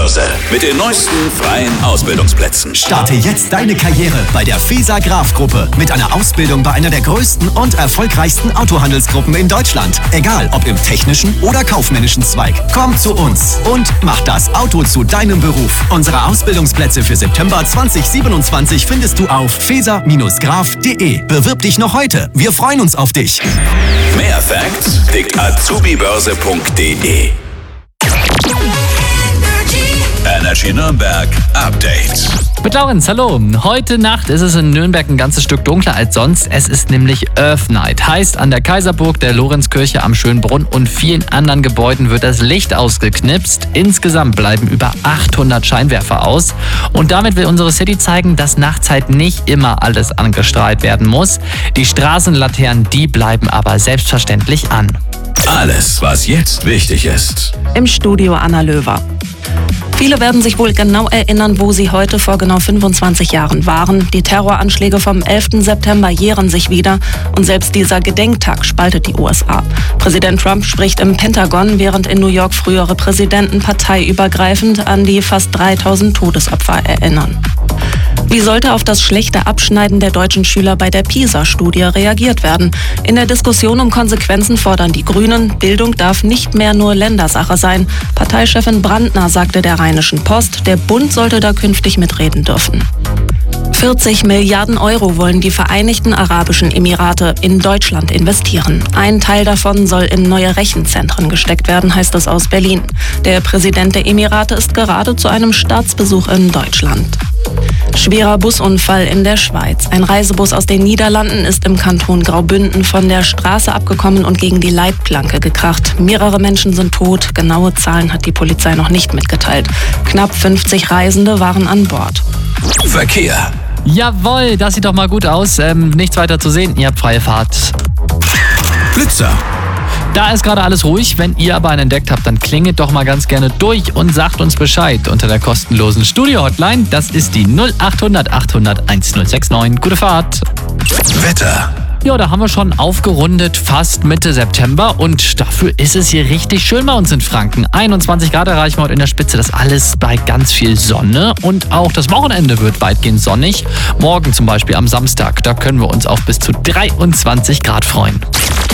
Börse. Mit den neuesten freien Ausbildungsplätzen. Starte jetzt deine Karriere bei der FESA Graf Gruppe mit einer Ausbildung bei einer der größten und erfolgreichsten Autohandelsgruppen in Deutschland. Egal ob im technischen oder kaufmännischen Zweig. Komm zu uns und mach das Auto zu deinem Beruf. Unsere Ausbildungsplätze für September 2027 findest du auf fesa-graf.de. Bewirb dich noch heute. Wir freuen uns auf dich. Mehr Facts kriegt azubibörse.de. Energy Nürnberg Update. Mit Laurenz, hallo. Heute Nacht ist es in Nürnberg ein ganzes Stück dunkler als sonst. Es ist nämlich Earth Night. Heißt, an der Kaiserburg, der Lorenzkirche am Schönbrunn und vielen anderen Gebäuden wird das Licht ausgeknipst. Insgesamt bleiben über 800 Scheinwerfer aus. Und damit will unsere City zeigen, dass nachts halt nicht immer alles angestrahlt werden muss. Die Straßenlaternen, die bleiben aber selbstverständlich an. Alles, was jetzt wichtig ist. Im Studio Anna Löwer. Viele werden sich wohl genau erinnern, wo sie heute vor genau 25 Jahren waren. Die Terroranschläge vom 11. September jähren sich wieder und selbst dieser Gedenktag spaltet die USA. Präsident Trump spricht im Pentagon, während in New York frühere Präsidenten parteiübergreifend an die fast 3000 Todesopfer erinnern. Wie sollte auf das schlechte Abschneiden der deutschen Schüler bei der PISA-Studie reagiert werden? In der Diskussion um Konsequenzen fordern die Grünen, Bildung darf nicht mehr nur Ländersache sein. Parteichefin Brandner sagte der Rheinischen Post, der Bund sollte da künftig mitreden dürfen. 40 Milliarden Euro wollen die Vereinigten Arabischen Emirate in Deutschland investieren. Ein Teil davon soll in neue Rechenzentren gesteckt werden, heißt es aus Berlin. Der Präsident der Emirate ist gerade zu einem Staatsbesuch in Deutschland. Schwerer Busunfall in der Schweiz. Ein Reisebus aus den Niederlanden ist im Kanton Graubünden von der Straße abgekommen und gegen die Leitplanke gekracht. Mehrere Menschen sind tot. Genaue Zahlen hat die Polizei noch nicht mitgeteilt. Knapp 50 Reisende waren an Bord. Verkehr. Jawohl, das sieht doch mal gut aus. Nichts weiter zu sehen, ihr habt freie Fahrt. Blitzer. Da ist gerade alles ruhig. Wenn ihr aber einen entdeckt habt, dann klingelt doch mal ganz gerne durch und sagt uns Bescheid unter der kostenlosen Studio-Hotline. Das ist die 0800 800 1069. Gute Fahrt. Wetter. Ja, da haben wir schon aufgerundet, fast Mitte September und dafür ist es hier richtig schön bei uns in Franken. 21 Grad erreichen wir heute in der Spitze, das alles bei ganz viel Sonne und auch das Wochenende wird weitgehend sonnig. Morgen zum Beispiel am Samstag, da können wir uns auf bis zu 23 Grad freuen.